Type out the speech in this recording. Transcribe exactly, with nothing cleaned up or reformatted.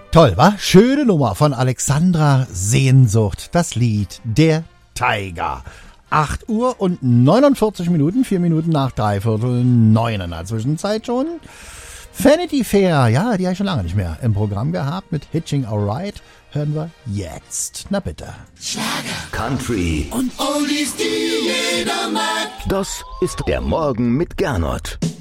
Toll, wa? Schöne Nummer von Alexandra Sehnsucht. Das Lied Der Tiger. acht Uhr und neunundvierzig Minuten, vier Minuten nach dreiviertel neun in der Zwischenzeit schon. Vanity Fair, ja, die habe ich schon lange nicht mehr im Programm gehabt mit Hitching Alright. Hören wir jetzt. Na bitte. Schlager, Country und Oldies, die jeder mag. Das ist der Morgen mit Gernot.